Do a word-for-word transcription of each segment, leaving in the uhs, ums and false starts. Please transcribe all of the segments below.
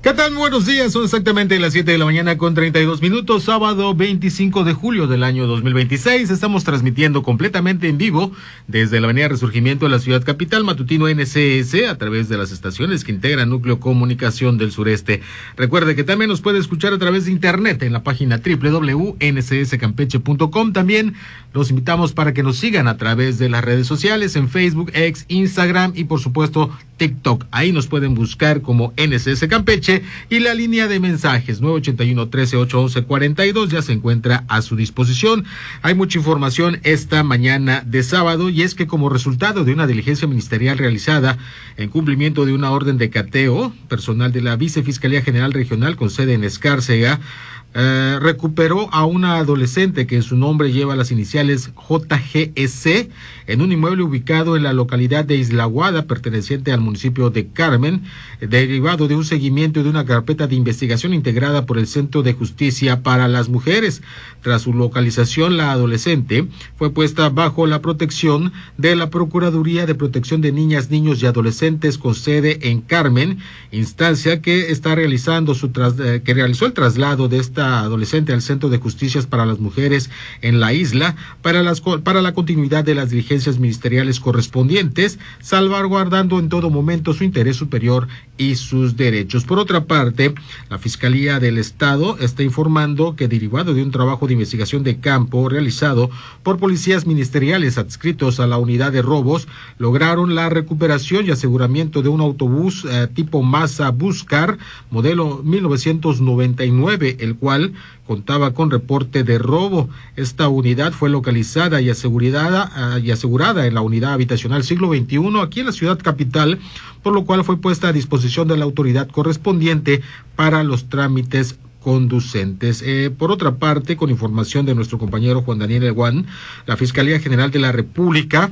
¿Qué tal? Muy buenos días, son exactamente las siete de la mañana con treinta y dos minutos, sábado veinticinco de julio del año dos mil veintiséis. Estamos transmitiendo completamente en vivo desde la avenida Resurgimiento de la ciudad capital, matutino N C S, a través de las estaciones que integran Núcleo Comunicación del Sureste. Recuerde que también nos puede escuchar a través de internet en la página doble u doble u doble u punto n c s campeche punto com. También los invitamos para que nos sigan a través de las redes sociales en Facebook, X, Instagram y por supuesto TikTok. Ahí nos pueden buscar como N C S Campeche y la línea de mensajes nueve ochenta y uno, trece, ocho once, cuarenta y dos ya se encuentra a su disposición. Hay mucha información esta mañana de sábado y es que como resultado de una diligencia ministerial realizada en cumplimiento de una orden de cateo, personal de la Vicefiscalía General Regional con sede en Escárcega Uh, recuperó a una adolescente que en su nombre lleva las iniciales J G S en un inmueble ubicado en la localidad de Isla Aguada, perteneciente al municipio de Carmen, derivado de un seguimiento de una carpeta de investigación integrada por el Centro de Justicia para las Mujeres. Tras su localización, la adolescente fue puesta bajo la protección de la Procuraduría de Protección de Niñas, Niños y Adolescentes con sede en Carmen, instancia que está realizando su tras, eh, que realizó el traslado de esta adolescente al Centro de Justicias para las Mujeres en la isla para las para la continuidad de las diligencias ministeriales correspondientes, salvaguardando en todo momento su interés superior y sus derechos. Por otra parte, la Fiscalía del Estado está informando que derivado de un trabajo de investigación de campo realizado por policías ministeriales adscritos a la unidad de robos, lograron la recuperación y aseguramiento de un autobús eh, tipo Mazda Buscar modelo mil novecientos noventa y nueve, el cual contaba con reporte de robo. Esta unidad fue localizada y asegurada, uh, y asegurada en la unidad habitacional siglo veintiuno aquí en la ciudad capital, por lo cual fue puesta a disposición de la autoridad correspondiente para los trámites conducentes. Eh, por otra parte, con información de nuestro compañero Juan Daniel Eguán, la Fiscalía General de la República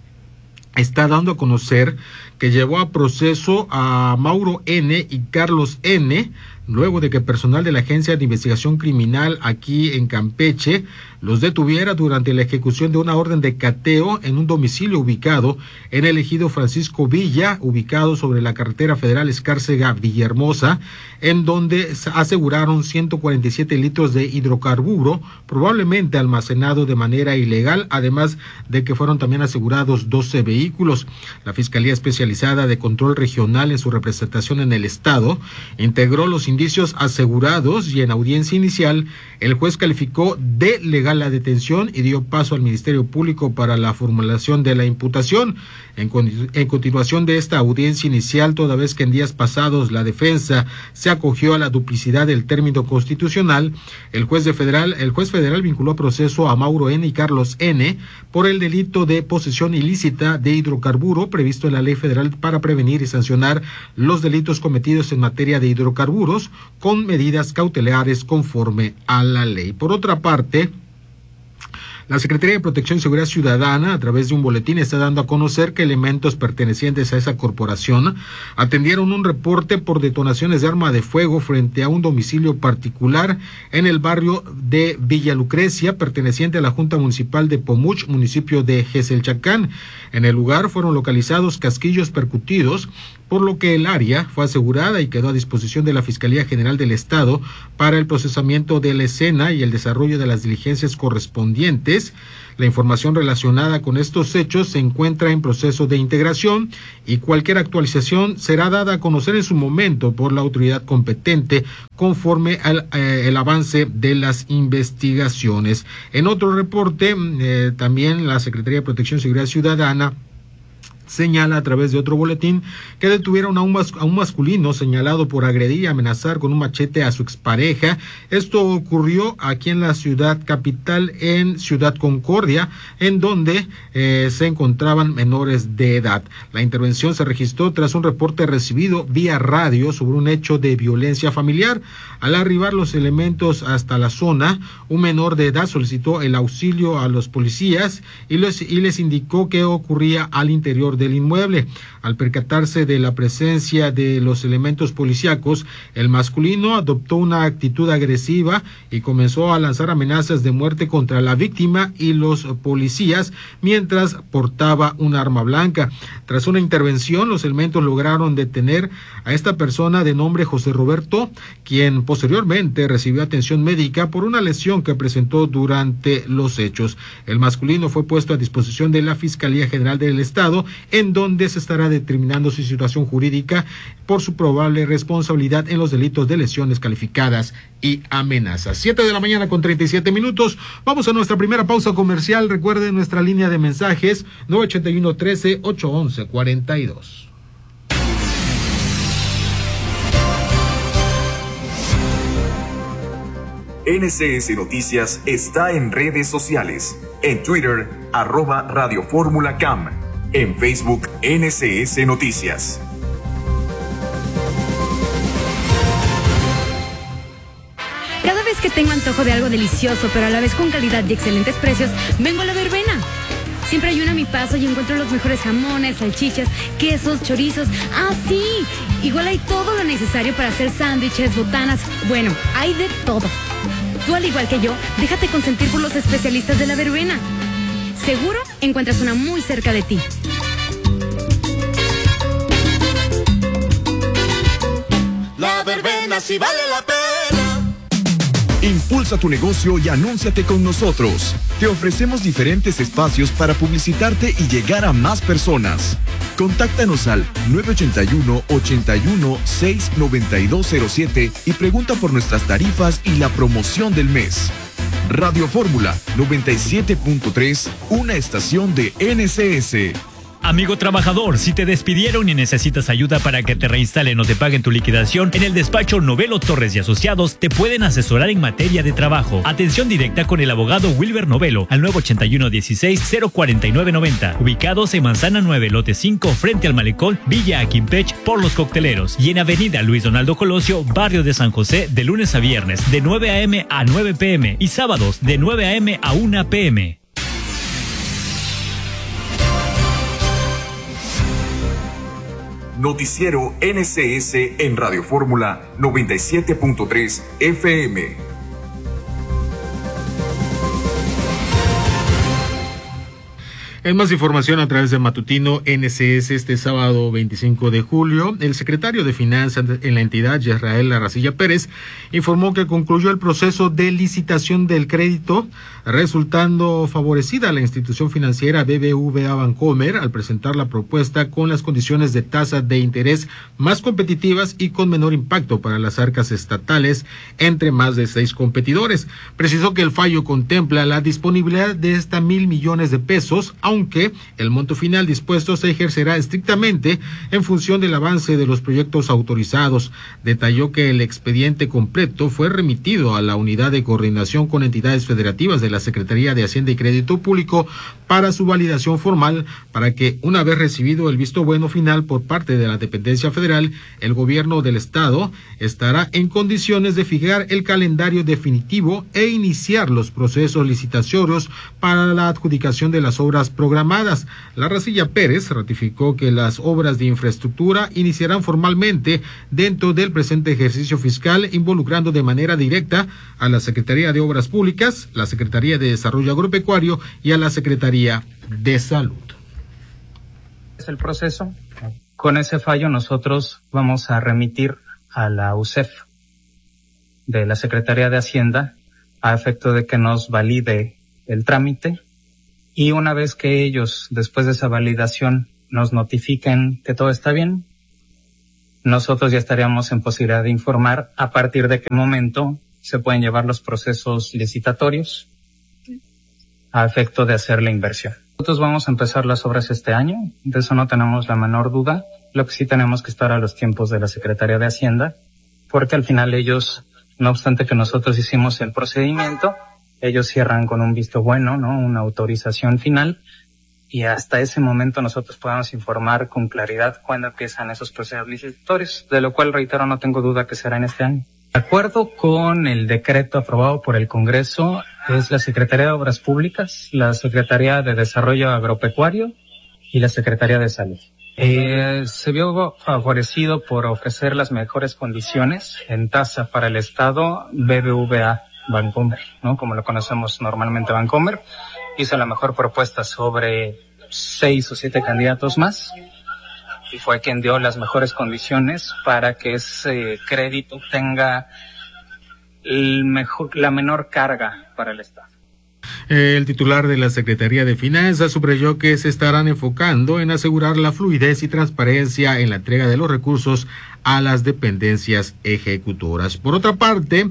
está dando a conocer que llevó a proceso a Mauro N. y Carlos N., luego de que personal de la Agencia de Investigación Criminal aquí en Campeche los detuviera durante la ejecución de una orden de cateo en un domicilio ubicado en el ejido Francisco Villa, ubicado sobre la carretera federal Escárcega-Villahermosa, en donde aseguraron ciento cuarenta y siete litros de hidrocarburo, probablemente almacenado de manera ilegal, además de que fueron también asegurados doce vehículos. La Fiscalía Especializada de Control Regional, en su representación en el Estado, integró los indicios asegurados y en audiencia inicial el juez calificó de legal la detención y dio paso al Ministerio Público para la formulación de la imputación. En, en continuación de esta audiencia inicial, toda vez que en días pasados la defensa se acogió a la duplicidad del término constitucional, el juez de federal, el juez federal vinculó a proceso a Mauro N. y Carlos N. por el delito de posesión ilícita de hidrocarburo previsto en la Ley Federal para prevenir y sancionar los delitos cometidos en materia de hidrocarburos con medidas cautelares conforme a la ley. Por otra parte, la Secretaría de Protección y Seguridad Ciudadana, a través de un boletín, está dando a conocer que elementos pertenecientes a esa corporación atendieron un reporte por detonaciones de arma de fuego frente a un domicilio particular en el barrio de Villa Lucrecia, perteneciente a la Junta Municipal de Pomuch, municipio de Jeselchacán. En el lugar fueron localizados casquillos percutidos, por lo que el área fue asegurada y quedó a disposición de la Fiscalía General del Estado para el procesamiento de la escena y el desarrollo de las diligencias correspondientes. La información relacionada con estos hechos se encuentra en proceso de integración y cualquier actualización será dada a conocer en su momento por la autoridad competente conforme al eh, el avance de las investigaciones. En otro reporte, eh, también la Secretaría de Protección y Seguridad Ciudadana señala a través de otro boletín que detuvieron a un, mas, a un masculino señalado por agredir y amenazar con un machete a su expareja. Esto ocurrió aquí en la ciudad capital, en Ciudad Concordia, en donde eh, se encontraban menores de edad. La intervención se registró tras un reporte recibido vía radio sobre un hecho de violencia familiar. Al arribar los elementos hasta la zona, un menor de edad solicitó el auxilio a los policías y les, y les indicó que ocurría al interior de del inmueble. Al percatarse de la presencia de los elementos policíacos, el masculino adoptó una actitud agresiva y comenzó a lanzar amenazas de muerte contra la víctima y los policías mientras portaba un arma blanca. Tras una intervención, los elementos lograron detener a esta persona de nombre José Roberto, quien posteriormente recibió atención médica por una lesión que presentó durante los hechos. El masculino fue puesto a disposición de la Fiscalía General del Estado, en donde se estará determinando su situación jurídica por su probable responsabilidad en los delitos de lesiones calificadas y amenazas. Siete de la mañana con treinta y siete minutos. Vamos a nuestra primera pausa comercial. Recuerden nuestra línea de mensajes nueve ochenta y uno, trece, ocho once, cuarenta y dos. N C S Noticias está en redes sociales. En Twitter, arroba Radio Fórmula Cam. En Facebook, N C S Noticias. Cada vez que tengo antojo de algo delicioso, pero a la vez con calidad y excelentes precios, vengo a La Verbena. Siempre hay una a mi paso y encuentro los mejores jamones, salchichas, quesos, chorizos. ¡Ah, sí! Igual hay todo lo necesario para hacer sándwiches, botanas. Bueno, hay de todo. Tú, al igual que yo, déjate consentir por los especialistas de La Verbena. Seguro encuentras una muy cerca de ti. La Verbena sí vale la pena. Impulsa tu negocio y anúnciate con nosotros. Te ofrecemos diferentes espacios para publicitarte y llegar a más personas. Contáctanos al nueve ochenta y uno, ochenta y uno, seis noventa y dos cero siete y pregunta por nuestras tarifas y la promoción del mes. Radio Fórmula noventa y siete punto tres, una estación de N C S. Amigo trabajador, si te despidieron y necesitas ayuda para que te reinstalen o te paguen tu liquidación, en el despacho Novelo Torres y Asociados te pueden asesorar en materia de trabajo. Atención directa con el abogado Wilber Novelo al nueve ochenta y uno, dieciséis, cero cuarenta y nueve noventa, ubicados en Manzana nueve, lote cinco, frente al Malecón, Villa Aquimpech, por Los Cocteleros, y en Avenida Luis Donaldo Colosio, barrio de San José, de lunes a viernes, de nueve a eme a nueve pe eme y sábados de nueve a eme a una pe eme. Noticiero N C S en Radio Fórmula noventa y siete punto tres efe eme. En más información a través de Matutino N C S este sábado veinticinco de julio, el secretario de Finanzas en la entidad, Yesrael Arracilla Pérez, informó que concluyó el proceso de licitación del crédito, resultando favorecida la institución financiera B B V A Bancomer al presentar la propuesta con las condiciones de tasa de interés más competitivas y con menor impacto para las arcas estatales entre más de seis competidores. Precisó que el fallo contempla la disponibilidad de hasta mil millones de pesos, aunque el monto final dispuesto se ejercerá estrictamente en función del avance de los proyectos autorizados. Detalló que el expediente completo fue remitido a la Unidad de Coordinación con Entidades Federativas de la Secretaría de Hacienda y Crédito Público para su validación formal, para que, una vez recibido el visto bueno final por parte de la dependencia federal, el gobierno del estado estará en condiciones de fijar el calendario definitivo e iniciar los procesos licitatorios para la adjudicación de las obras programadas. La Arracilla Pérez ratificó que las obras de infraestructura iniciarán formalmente dentro del presente ejercicio fiscal, involucrando de manera directa a la Secretaría de Obras Públicas, la Secretaría de Desarrollo Agropecuario y a la Secretaría de Salud. Es el proceso. Con ese fallo nosotros vamos a remitir a la U C E F de la Secretaría de Hacienda a efecto de que nos valide el trámite, y una vez que ellos, después de esa validación, nos notifiquen que todo está bien, nosotros ya estaríamos en posibilidad de informar a partir de qué momento se pueden llevar los procesos licitatorios a efecto de hacer la inversión. Nosotros vamos a empezar las obras este año, de eso no tenemos la menor duda. Lo que sí tenemos que estar a los tiempos de la Secretaría de Hacienda, porque al final ellos, no obstante que nosotros hicimos el procedimiento, ellos cierran con un visto bueno, ¿no? Una autorización final, y hasta ese momento nosotros podamos informar con claridad cuándo empiezan esos procesos licitatorios, de lo cual, reitero, no tengo duda que será en este año. De acuerdo con el decreto aprobado por el Congreso, es la Secretaría de Obras Públicas, la Secretaría de Desarrollo Agropecuario y la Secretaría de Salud. Eh, se vio favorecido por ofrecer las mejores condiciones en tasa para el Estado B B V A Bancomer, ¿no? Como lo conocemos normalmente Bancomer. Hizo la mejor propuesta sobre seis o siete candidatos más y fue quien dio las mejores condiciones para que ese crédito tenga el mejor, la menor carga para el Estado. El titular de la Secretaría de Finanzas subrayó que se estarán enfocando en asegurar la fluidez y transparencia en la entrega de los recursos a las dependencias ejecutoras. Por otra parte,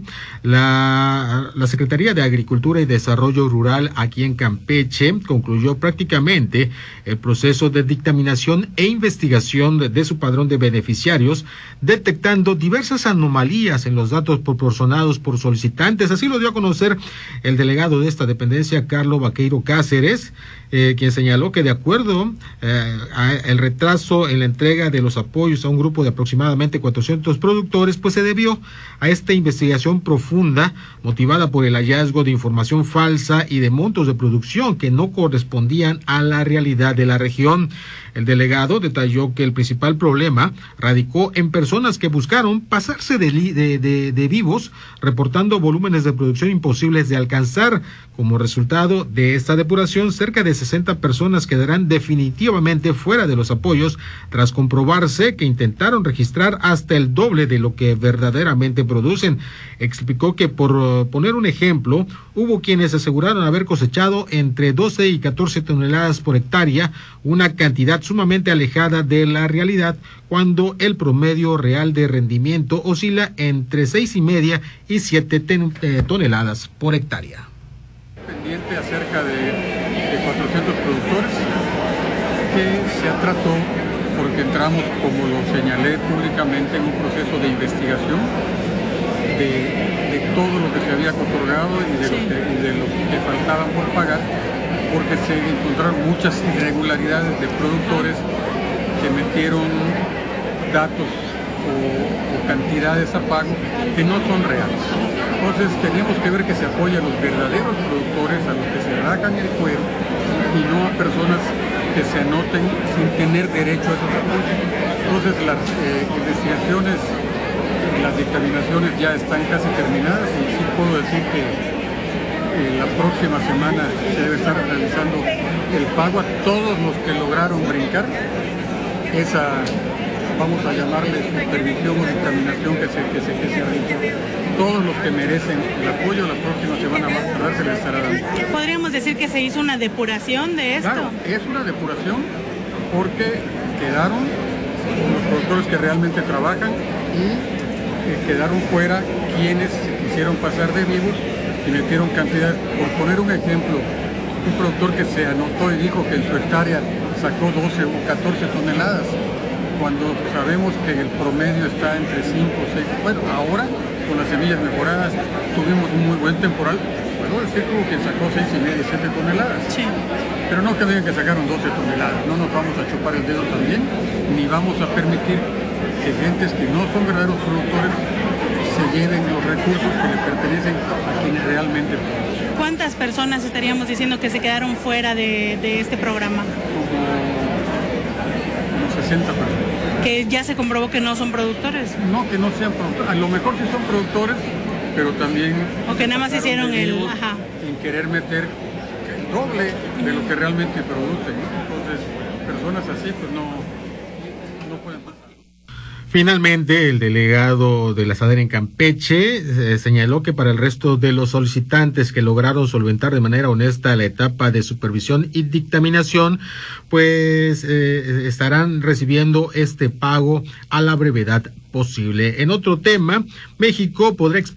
la, la Secretaría de Agricultura y Desarrollo Rural aquí en Campeche concluyó prácticamente el proceso de dictaminación e investigación de, de su padrón de beneficiarios, detectando diversas anomalías en los datos proporcionados por solicitantes. Así lo dio a conocer el delegado de esta dependencia, Carlos Vaqueiro Cáceres, eh, quien señaló que de acuerdo eh, al retraso en la entrega de los apoyos a un grupo de aproximadamente cuatrocientos productores, pues se debió a esta investigación profunda motivada por el hallazgo de información falsa y de montos de producción que no correspondían a la realidad de la región. El delegado detalló que el principal problema radicó en personas que buscaron pasarse de, de, de, de vivos, reportando volúmenes de producción imposibles de alcanzar. Como resultado de esta depuración, cerca de sesenta personas quedarán definitivamente fuera de los apoyos tras comprobarse que intentaron registrar hasta el doble de lo que verdaderamente producen. Explicó que, por uh, poner un ejemplo, hubo quienes aseguraron haber cosechado entre doce y catorce toneladas por hectárea, una cantidad sumamente alejada de la realidad, cuando el promedio real de rendimiento oscila entre seis y media y siete ten, eh, toneladas por hectárea. Pendiente acerca de, de cuatrocientos productores que se atrasó porque entramos, como lo señalé públicamente, en un proceso de investigación de, de todo lo que se había otorgado y de, sí. los que, y de los que faltaban por pagar, porque se encontraron muchas irregularidades de productores que metieron datos o, o cantidades a pago que no son reales. Entonces tenemos que ver que se apoya a los verdaderos productores, a los que se racan el cuero, y no a personas que se anoten sin tener derecho a esos apoyos. Entonces las eh, investigaciones, las dictaminaciones ya están casi terminadas y sí puedo decir que eh, la próxima semana se debe estar realizando el pago a todos los que lograron brincar esa, vamos a llamarle supervisión o dictaminación que se, que se, que se realizó. Todos los que merecen el apoyo la próxima semana más tardar se les estará dando. ¿Podríamos decir que se hizo una depuración de esto? Claro, es una depuración porque quedaron los productores que realmente trabajan y eh, quedaron fuera quienes se quisieron pasar de vivos y metieron cantidades. Por poner un ejemplo, un productor que se anotó y dijo que en su hectárea sacó doce o catorce toneladas, cuando sabemos que el promedio está entre cinco o seis. Bueno, ahora con las semillas mejoradas tuvimos un muy buen temporal, puedo decir como que sacó seis y media, siete toneladas. Sí. Pero no que digan que sacaron doce toneladas, no nos vamos a chupar el dedo también, ni vamos a permitir que gentes que no son verdaderos productores se lleven los recursos que le pertenecen a quienes realmente producen. ¿Cuántas personas estaríamos diciendo que se quedaron fuera de, de este programa? Como, como sesenta personas. Que ya se comprobó que no son productores. No, que no sean productores. A lo mejor sí son productores, pero también... O que nada más hicieron el... Ajá. Sin querer meter el doble de lo que realmente producen, ¿no? Entonces, personas así pues no, no pueden pasar. Finalmente, el delegado de la SADER en Campeche eh, señaló que para el resto de los solicitantes que lograron solventar de manera honesta la etapa de supervisión y dictaminación, pues eh, estarán recibiendo este pago a la brevedad posible. En otro tema, México podrá exportar